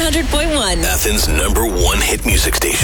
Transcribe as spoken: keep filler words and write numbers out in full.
hundred point one. Athens' number one hit music station.